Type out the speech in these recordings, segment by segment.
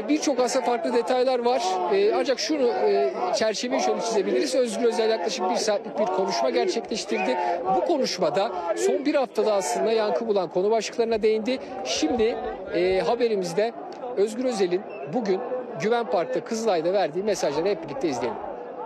Birçok aslında farklı detaylar var. Ancak şunu çerçeveyi şöyle çizebiliriz. Özgür Özel yaklaşık 1 saatlik bir konuşma gerçekleştirdi. Bu konuşmada son bir haftada aslında yankı bulan konu başlıklarına değindi. Şimdi haberimizde Özgür Özel'in bugün Güven Park'ta Kızılay'da verdiği mesajları hep birlikte izleyelim.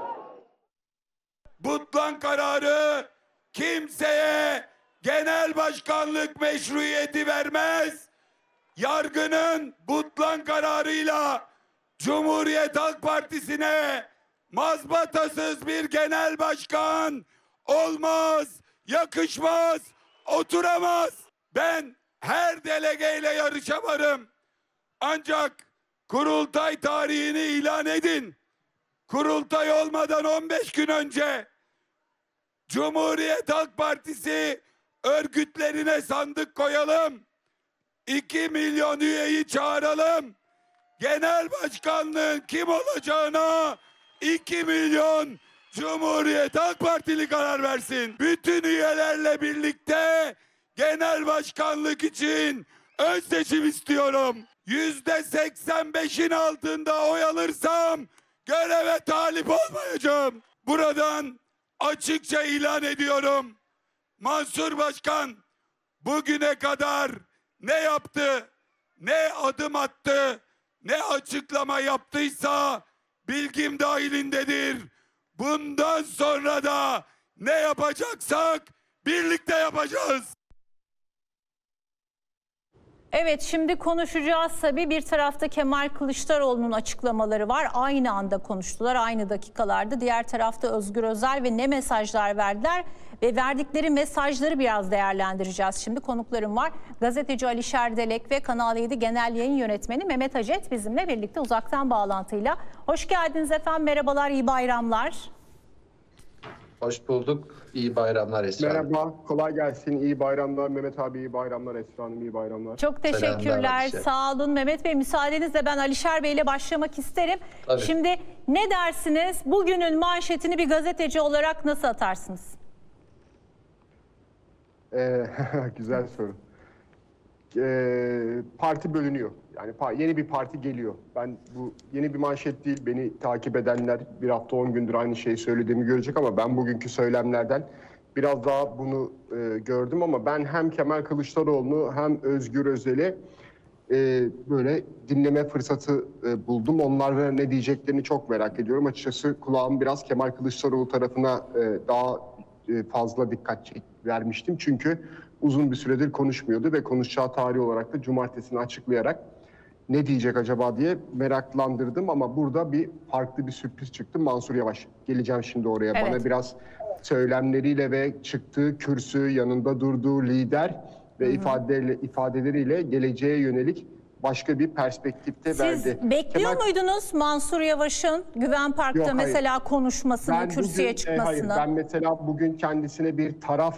Butlan kararı kimseye genel başkanlık meşruiyeti vermez. Yargının Butlan kararıyla Cumhuriyet Halk Partisi'ne mazbatasız bir genel başkan olmaz, yakışmaz, oturamaz. Ben her delegeyle yarışa varım. Ancak kurultay tarihini ilan edin. Kurultay olmadan 15 gün önce Cumhuriyet Halk Partisi örgütlerine sandık koyalım. 2 milyon üyeyi çağıralım. Genel başkanlığın kim olacağına 2 milyon Cumhuriyet Halk Partili karar versin. Bütün üyelerle birlikte genel başkanlık için ön seçim istiyorum. %85'in altında oy alırsam göreve talip olmayacağım. Buradan açıkça ilan ediyorum. Mansur Başkan bugüne kadar ne yaptı, ne adım attı, ne açıklama yaptıysa bilgim dahilindedir. Bundan sonra da ne yapacaksak birlikte yapacağız. Evet, şimdi konuşacağız tabii. Bir tarafta Kemal Kılıçdaroğlu'nun açıklamaları var. Aynı anda konuştular, aynı dakikalarda. Diğer tarafta Özgür Özel ve ne mesajlar verdiler ve verdikleri mesajları biraz değerlendireceğiz. Şimdi konuklarım var. Gazeteci Alişer Delek ve Kanal 7 Genel Yayın Yönetmeni Mehmet Acet bizimle birlikte uzaktan bağlantıyla. Hoş geldiniz efendim, merhabalar, iyi bayramlar. Hoş bulduk. İyi bayramlar Esra Hanım. Merhaba, kolay gelsin. İyi bayramlar Mehmet abi, iyi bayramlar Esra Hanım, iyi bayramlar. Çok teşekkürler, sağ olun Mehmet Bey. Müsaadenizle ben Alişer Bey ile başlamak isterim. Tabii. Şimdi ne dersiniz? Bugünün manşetini bir gazeteci olarak nasıl atarsınız? Güzel soru. Parti bölünüyor. Yani yeni bir parti geliyor. Ben bu yeni bir manşet değil. Beni takip edenler bir hafta 10 gündür aynı şeyi söylediğimi görecek ama ben bugünkü söylemlerden biraz daha bunu gördüm ama ben hem Kemal Kılıçdaroğlu'nu hem Özgür Özel'i böyle dinleme fırsatı buldum. Onlar ne diyeceklerini çok merak ediyorum. Açıkçası kulağım biraz Kemal Kılıçdaroğlu tarafına daha fazla dikkat vermiştim. Çünkü uzun bir süredir konuşmuyordu ve konuşacağı tarih olarak da cumartesini açıklayarak ne diyecek acaba diye meraklandırdım ama burada farklı bir sürpriz çıktı. Mansur Yavaş. Geleceğim şimdi oraya. Evet. Bana biraz söylemleriyle ve çıktığı kürsü, yanında durduğu lider ve ifadeleriyle geleceğe yönelik başka bir perspektifte verdi. Siz bekliyor muydunuz Mansur Yavaş'ın Güven Park'ta Yok, mesela konuşmasını, kürsüye çıkmasını? Hayır, ben mesela bugün kendisine bir taraf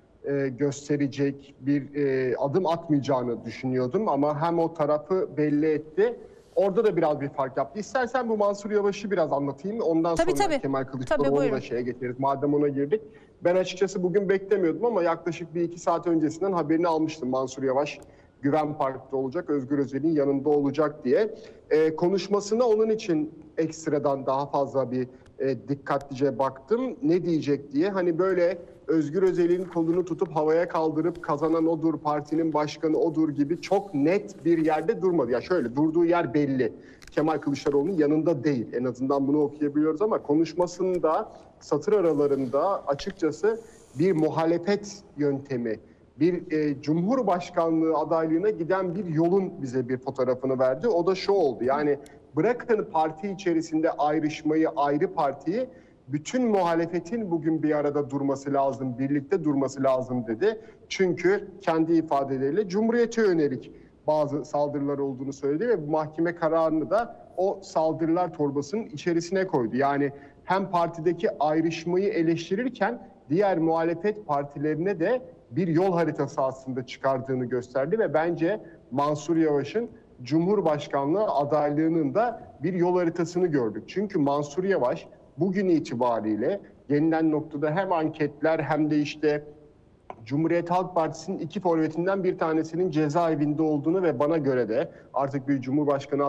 gösterecek bir adım atmayacağını düşünüyordum ama hem o tarafı belli etti. Orada da biraz bir fark yaptı. İstersen bu Mansur Yavaş'ı biraz anlatayım. Ondan sonra Kemal Kılıçdaroğlu'nu da şeye getiririz. Madem ona girdik. Ben açıkçası bugün beklemiyordum ama yaklaşık 1-2 saat öncesinden haberini almıştım. Mansur Yavaş Güven Park'ta olacak, Özgür Özel'in yanında olacak diye. Konuşmasına onun için ekstradan daha fazla bir dikkatlice baktım. Ne diyecek diye. Hani böyle Özgür Özel'in kolunu tutup havaya kaldırıp kazanan odur, partinin başkanı odur gibi çok net bir yerde durmadı. Ya şöyle, durduğu yer belli. Kemal Kılıçdaroğlu'nun yanında değil. En azından bunu okuyabiliyoruz ama konuşmasında, satır aralarında açıkçası bir muhalefet yöntemi, bir Cumhurbaşkanlığı adaylığına giden bir yolun bize bir fotoğrafını verdi. O da şu oldu. Yani bırakın parti içerisinde ayrışmayı, ayrı partiyi, bütün muhalefetin bugün bir arada durması lazım, birlikte durması lazım dedi. Çünkü kendi ifadeleriyle Cumhuriyet'e yönelik bazı saldırılar olduğunu söyledi ve bu mahkeme kararını da o saldırılar torbasının içerisine koydu. Yani hem partideki ayrışmayı eleştirirken diğer muhalefet partilerine de bir yol haritası aslında çıkardığını gösterdi ve bence Mansur Yavaş'ın Cumhurbaşkanlığı adaylığının da bir yol haritasını gördük. Çünkü Mansur Yavaş bugün itibariyle gelinen noktada hem anketler hem de işte Cumhuriyet Halk Partisi'nin 2 forvetinden bir tanesinin cezaevinde olduğunu ve bana göre de artık bir Cumhurbaşkanı